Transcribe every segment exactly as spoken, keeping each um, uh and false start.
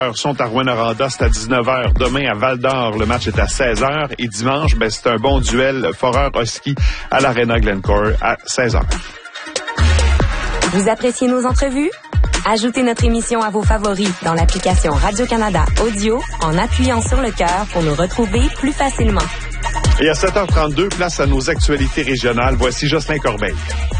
sont à Rouyn-Noranda, c'est à dix-neuf heures. Demain, à Val-d'Or, le match est à seize heures. Et dimanche, ben, c'est un bon duel Foreur-Husky à l'Arena Glencore à seize heures. Vous appréciez nos entrevues? Ajoutez notre émission à vos favoris dans l'application Radio-Canada Audio en appuyant sur le cœur pour nous retrouver plus facilement. Et à sept heures trente-deux, place à nos actualités régionales. Voici Jocelyn Corbeil.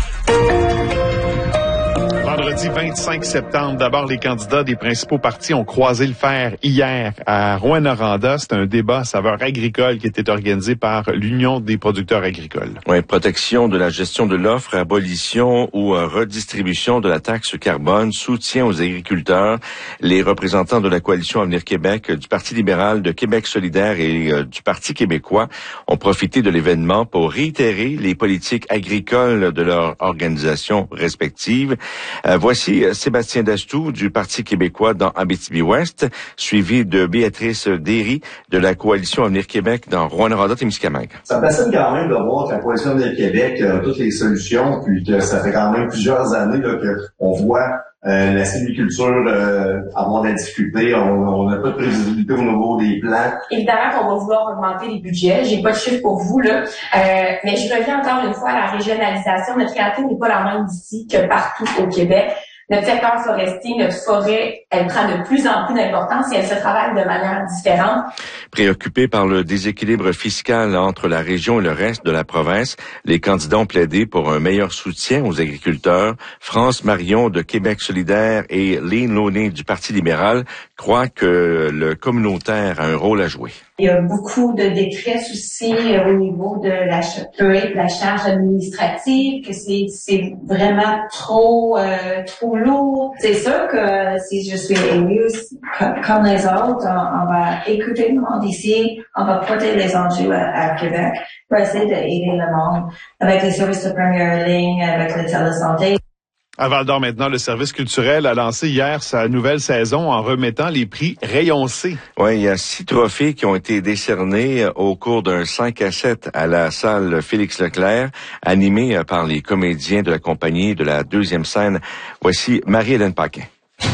Vendredi vingt-cinq septembre, d'abord, les candidats des principaux partis ont croisé le fer hier à Rouyn-Noranda. C'est un débat à saveur agricole qui était organisé par l'Union des producteurs agricoles. Oui, protection de la gestion de l'offre, abolition ou euh, redistribution de la taxe carbone, soutien aux agriculteurs. Les représentants de la coalition Avenir Québec, du Parti libéral, de Québec solidaire et euh, du Parti québécois ont profité de l'événement pour réitérer les politiques agricoles de leurs organisations respectives. Euh, voici Sébastien Dastou du Parti québécois dans Abitibi-Ouest, suivi de Béatrice Derry de la coalition Avenir Québec dans Rouyn-Noranda-Témiscamingue. Ça me fascine quand même de voir que la coalition Avenir Québec a toutes les solutions, puis que ça fait quand même plusieurs années là, qu'on voit euh, la sylviculture euh, avoir de la difficulté. On n'a pas de prévisibilité au niveau des plans. Évidemment qu'on va vouloir augmenter les budgets. J'ai pas de chiffre pour vous, là. Euh, mais je reviens encore une fois à la régionalisation. Notre réalité n'est pas la même ici que partout au Québec. Notre secteur forestier, notre forêt, elle prend de plus en plus d'importance et elle se travaille de manière différente. Préoccupés par le déséquilibre fiscal entre la région et le reste de la province, les candidats ont plaidé pour un meilleur soutien aux agriculteurs. France Marion de Québec solidaire et Lynn Launay du Parti libéral croient que le communautaire a un rôle à jouer. Il y a beaucoup de détresse aussi au niveau de la, de la charge administrative, que c'est, c'est vraiment trop, euh, trop lourd. C'est sûr que si je suis élue comme les autres, on, on va écouter le monde ici, on va porter les enjeux à, à Québec pour essayer d'aider le monde avec les services de première ligne, avec la télésanté. À Val-d'Or maintenant, le service culturel a lancé hier sa nouvelle saison en remettant les prix Rayon C. Oui, il y a six trophées qui ont été décernés au cours d'un cinq à sept à la salle Félix Leclerc, animé par les comédiens de la compagnie de la deuxième scène. Voici Marie-Hélène Paquin.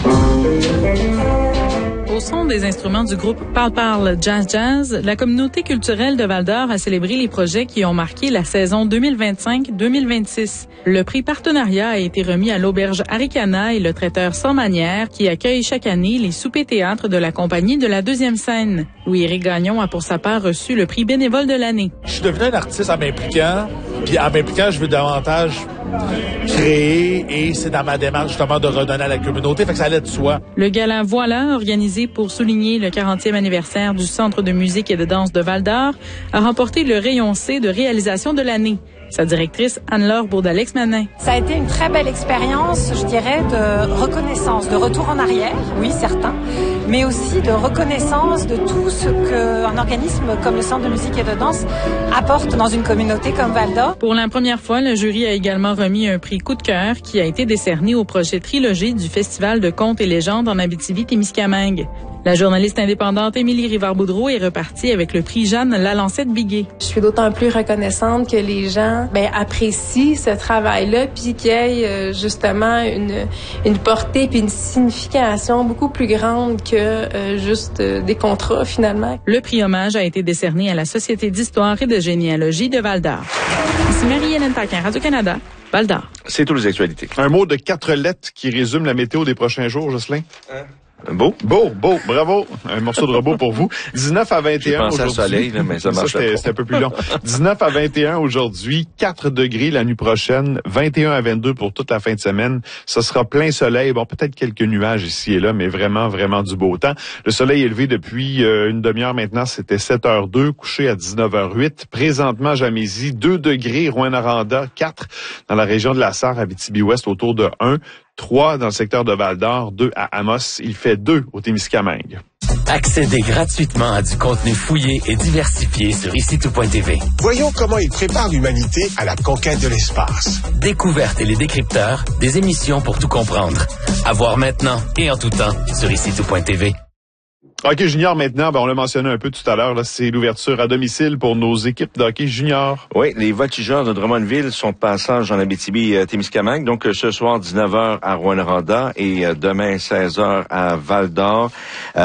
Au son des instruments du groupe Parle Parle Jazz Jazz, la communauté culturelle de Val-d'Or a célébré les projets qui ont marqué la saison deux mille vingt-cinq deux mille vingt-six. Le prix partenariat a été remis à l'auberge Aricana et le traiteur Sans Manière qui accueille chaque année les soupers théâtres de la compagnie de la deuxième scène. Louis-Éric Gagnon a pour sa part reçu le prix bénévole de l'année. Je suis devenu un artiste en m'impliquant, puis en m'impliquant, je veux davantage créer et c'est dans ma démarche justement de redonner à la communauté, fait que ça allait de soi. Le gala Voilà, organisé pour souligner le quarantième anniversaire du Centre de musique et de danse de Val-d'Or, a remporté le Rayon C de réalisation de l'année. Sa directrice, Anne-Laure Bourdalex-Manin. Ça a été une très belle expérience, je dirais, de reconnaissance, de retour en arrière, oui, certain, mais aussi de reconnaissance de tout ce qu'un organisme comme le Centre de musique et de danse apporte dans une communauté comme Val-d'Or. Pour la première fois, le jury a également remis un prix coup de cœur qui a été décerné au projet Trilogie du Festival de contes et légendes en Abitibi-Témiscamingue. La journaliste indépendante Émilie Rivard-Boudreau est repartie avec le prix Jeanne Lalancette-Biguet. Je suis d'autant plus reconnaissante que les gens ben, apprécient ce travail-là puis qu'il y ait euh, justement une, une portée puis une signification beaucoup plus grande que euh, juste euh, des contrats finalement. Le prix hommage a été décerné à la Société d'histoire et de généalogie de Val-d'Or. Ici Marie-Hélène Paquin, Radio-Canada, Val-d'Or. C'est toutes les actualités. Un mot de quatre lettres qui résume la météo des prochains jours, Jocelyn? Hein? Beau. Beau, beau, bravo. Un morceau de robot pour vous. dix-neuf à vingt et un aujourd'hui. Je pensais à soleil, là, mais ça marche pas. C'était un peu plus long. dix-neuf à vingt et un aujourd'hui, quatre degrés la nuit prochaine, vingt et un à vingt-deux pour toute la fin de semaine. Ce sera plein soleil. Bon, peut-être quelques nuages ici et là, mais vraiment, vraiment du beau temps. Le soleil est levé depuis euh, une demi-heure maintenant. C'était sept heures deux, couché à dix-neuf heures huit. Présentement, Jamésie, deux degrés. Rouyn-Noranda, quatre. Dans la région de la Sarre, Abitibi-Ouest, autour de un. trois dans le secteur de Val-d'Or, deux à Amos. Il fait deux au Témiscamingue. Accédez gratuitement à du contenu fouillé et diversifié sur ici tout point t v. Voyons comment il prépare l'humanité à la conquête de l'espace. Découverte et les décrypteurs, des émissions pour tout comprendre. À voir maintenant et en tout temps sur ici tout point t v. Hockey junior maintenant, ben on l'a mentionné un peu tout à l'heure, là, c'est l'ouverture à domicile pour nos équipes de hockey junior. Oui, les Voltigeurs de Drummondville sont de passage en Abitibi-Témiscamingue. Donc ce soir dix-neuf heures à Rouyn-Noranda et demain seize heures à Val-d'Or.